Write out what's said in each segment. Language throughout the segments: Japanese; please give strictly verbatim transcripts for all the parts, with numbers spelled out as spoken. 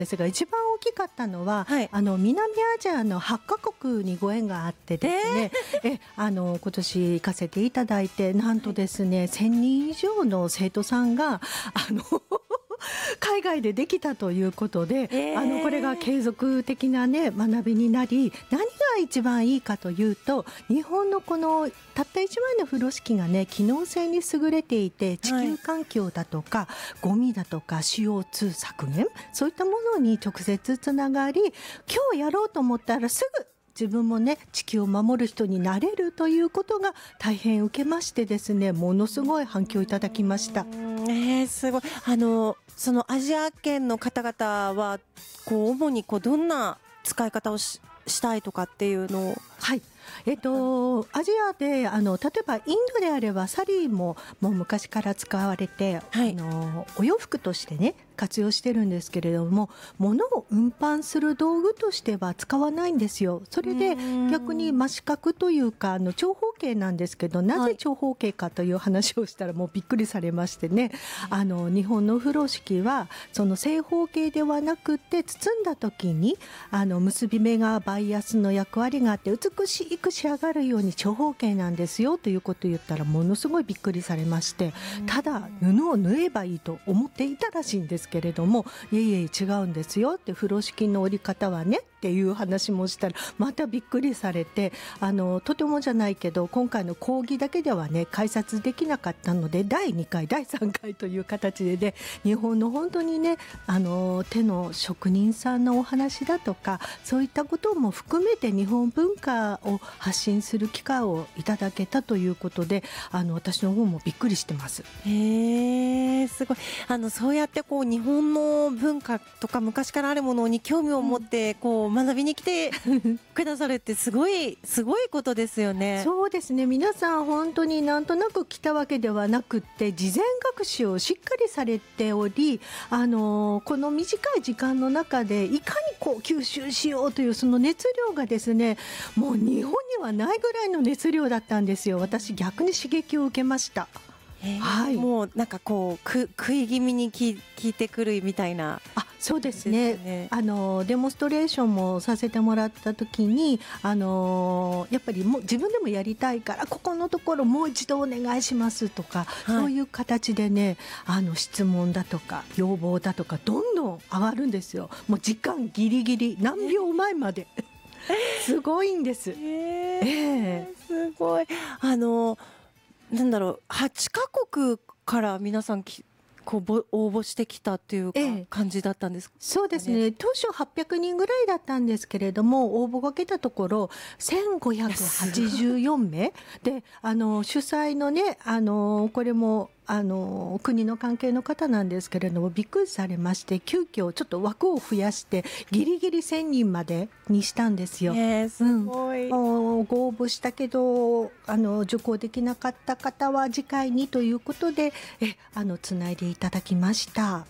ですが、一番大きかったのは、 はい、 あの南アジアのはちカ国にご縁があってですね、えー、えあの今年行かせていただいて、なんとですね、せんにん以上の生徒さんがあの海外でできたということで、えー、あのこれが継続的な、ね、学びになり、何が一番いいかというと、日本のこのたったいちまいの風呂敷がね、機能性に優れていて、地球環境だとか、はい、ゴミだとか シーオーツー 削減、そういったものに直接つながり、今日やろうと思ったらすぐ自分もね、地球を守る人になれるということが大変受けましてですね、ものすごい反響いただきました。 えー、すごい。あのそのアジア圏の方々はこう主にこうどんな使い方を し, したいとかっていうのを、 はい、えっと、アジアであの例えばインドであればサリーももう昔から使われて、はい、あのお洋服としてね活用してるんですけれども、物を運搬する道具としては使わないんですよ。それで逆に真四角というか、あの長方形なんですけど、なぜ長方形かという話をしたらもうびっくりされましてね、あの日本の風呂敷はその正方形ではなくて、包んだ時にあの結び目がバイアスの役割があって美しく仕上がるように長方形なんですよということを言ったら、ものすごいびっくりされまして、ただ布を縫えばいいと思っていたらしいんですけれども、いえいえ違うんですよって、風呂敷の折り方はねっていう話もしたらまたびっくりされて、あのとてもじゃないけど今回の講義だけではね解説できなかったので、だいにかいだいさんかいという形でね、日本の本当にね、あの手の職人さんのお話だとか、そういったことも含めて日本文化を発信する機会をいただけたということで、あの私の方もびっくりしてます。 へー、すごい。あのそうやってこう日本の文化とか昔からあるものに興味を持ってこう学びに来てくださるってすごいすごいことですよね。 そうですね、皆さん本当になんとなく来たわけではなくって、事前学習をしっかりされており、あのこの短い時間の中でいかにこう吸収しようというその熱量がですね、もう日本にはないぐらいの熱量だったんですよ。私逆に刺激を受けました。 はい、もうなんかこうく食い気味に聞いてくるみたいな。 あ、そうですね、ね、あのデモンストレーションもさせてもらった時に、あのやっぱりもう自分でもやりたいからここのところもう一度お願いしますとか、はい、そういう形でね、あの質問だとか要望だとかどんどん上がるんですよ。もう時間ギリギリ何秒前まですごいんです。えー、 えー、すごい。あのなんだろう、はちカ国から皆さんきこう応募してきたっていうか、ええ、感じだったんですかね。 そうですね、当初はっぴゃくにんぐらいだったんですけれども、応募が来たところせんごひゃくはちじゅうよんめいで、あの主催のね、あのこれもあの国の関係の方なんですけれども、びっくりされまして、急遽ちょっと枠を増やしてギリギリせんにんまでにしたんですよ。 えー、すごい、 うん、ご応募したけどあの受講できなかった方は次回にということで、えあのつないでいただきました。 はい、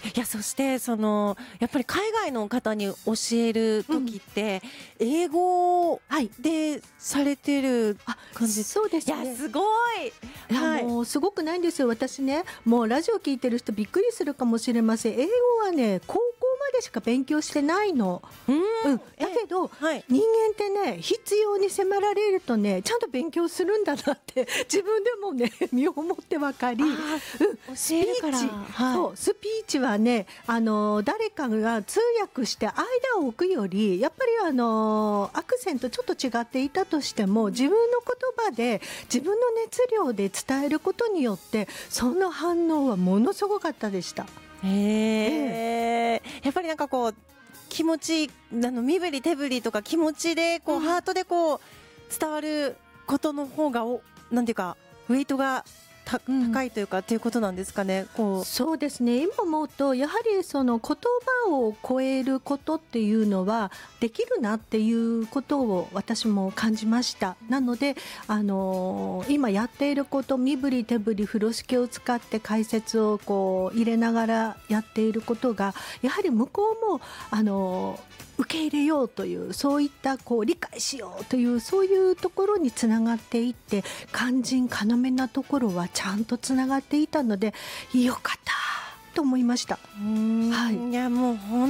いや、そしてそのやっぱり海外の方に教える時って、うん、英語でされてる感じ。 そうですね。 いや、すごい、 はい、もうすごくないんですよ。私ね、もうラジオ聞いてる人びっくりするかもしれません。英語はね、高校までしか勉強してないの。うん、うん、だけど、はい、人間ってね、必要に迫られるとね、ちゃんと勉強するんだなって自分でもね身をもって分かり、うん、 教えるから、はい、 そうスピーチはね、あの誰かが通訳して間を置くより、やっぱりあのアクセントちょっと違っていたとしても、自分の言葉で自分の熱量で伝えることによってその反応はものすごかったでした。 へえー、やっぱりなんかこう気持ち、あの身振り手振りとか気持ちでこう、うん、ハートでこう伝わることの方がおなんていうかウェイトがた高いというか、うん、ということなんですかね。こうそうですね、今思うとやはりその言葉を超えることっていうのはできるなっていうことを私も感じました。なので、あのー、今やっていること、身振り手振り風呂敷を使って解説をこう入れながらやっていることが、やはり向こうもあのー受け入れようという、そういったこう理解しようという、そういうところにつながっていって、肝心要なところはちゃんとつながっていたのでよかったと思いました。 うーん、はい、いやもう本